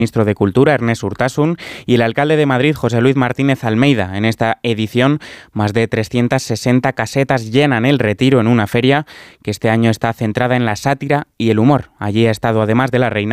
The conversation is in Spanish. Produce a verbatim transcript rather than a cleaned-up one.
ministro de Cultura, Ernest Urtasun, y el alcalde de Madrid, José Luis Martínez Almeida. En esta edición, más de trescientas sesenta casetas llenan el Retiro en una feria que este año está centrada en la sátira y el humor. Allí ha estado, además de la reina,